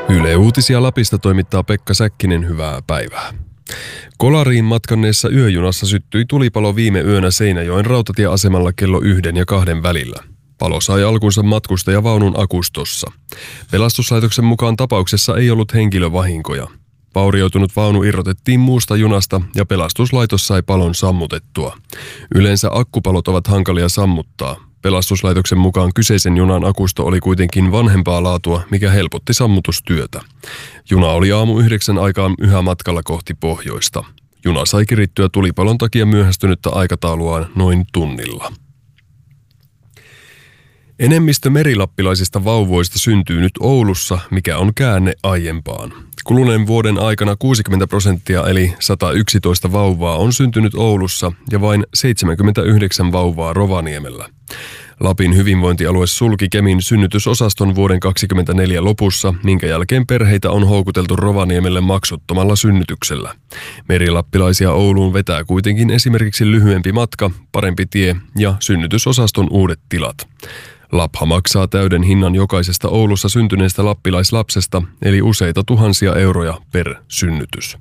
Yle Uutisia Lapista toimittaa Pekka Säkkinen, hyvää päivää. Kolariin matkanneessa yöjunassa syttyi tulipalo viime yönä Seinäjoen rautatieasemalla kello 1 ja 2 välillä. Palo sai alkunsa matkustajavaunun akustossa. Pelastuslaitoksen mukaan tapauksessa ei ollut henkilövahinkoja. Vaurioitunut vaunu irrotettiin muusta junasta ja pelastuslaitos sai palon sammutettua. Yleensä akkupalot ovat hankalia sammuttaa. Pelastuslaitoksen mukaan kyseisen junan akusto oli kuitenkin vanhempaa laatua, mikä helpotti sammutustyötä. Juna oli aamu 9 aikaan yhä matkalla kohti pohjoista. Juna sai kirittyä tulipalon takia myöhästynyttä aikatauluaan noin tunnilla. Enemmistö merilappilaisista vauvoista syntyy nyt Oulussa, mikä on käänne aiempaan. Kuluneen vuoden aikana 60% eli 111 vauvaa on syntynyt Oulussa ja vain 79 vauvaa Rovaniemellä. Lapin hyvinvointialue sulki Kemin synnytysosaston vuoden 2024 lopussa, minkä jälkeen perheitä on houkuteltu Rovaniemelle maksuttomalla synnytyksellä. Merilappilaisia Ouluun vetää kuitenkin esimerkiksi lyhyempi matka, parempi tie ja synnytysosaston uudet tilat. Lapha maksaa täyden hinnan jokaisesta Oulussa syntyneestä lappilaislapsesta, eli useita tuhansia euroja per synnytys.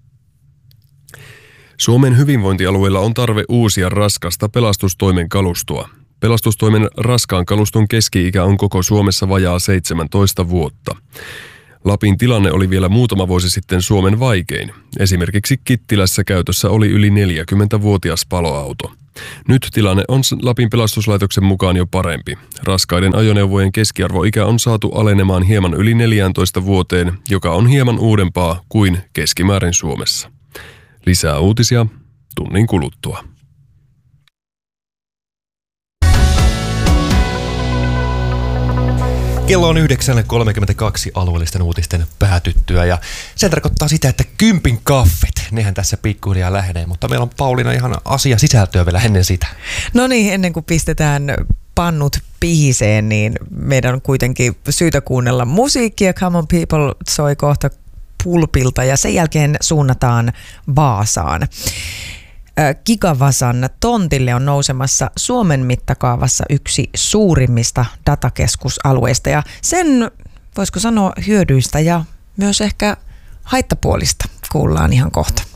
Suomen hyvinvointialueella on tarve uusia raskasta pelastustoimen kalustoa. Pelastustoimen raskaan kaluston keski-ikä on koko Suomessa vajaa 17 vuotta. Lapin tilanne oli vielä muutama vuosi sitten Suomen vaikein. Esimerkiksi Kittilässä käytössä oli yli 40-vuotias paloauto. Nyt tilanne on Lapin pelastuslaitoksen mukaan jo parempi. Raskaiden ajoneuvojen keskiarvoikä on saatu alenemaan hieman yli 14 vuoteen, joka on hieman uudempaa kuin keskimäärin Suomessa. Lisää uutisia tunnin kuluttua. Kello on 9.32 alueellisten uutisten päätyttyä ja se tarkoittaa sitä, että 10 kaffet, nehän tässä pikkuhiljaa lähenee, mutta meillä on Pauliina ihan asiasisältöä vielä ennen sitä. No niin, ennen kuin pistetään pannut pihiseen, niin meidän on kuitenkin syytä kuunnella musiikkia. Come on People soi kohta Pulpilta ja sen jälkeen suunnataan Vaasaan. Gigavasan tontille on nousemassa Suomen mittakaavassa yksi suurimmista datakeskusalueista ja sen, voisiko sanoa, hyödyistä ja myös ehkä haittapuolista kuullaan ihan kohta.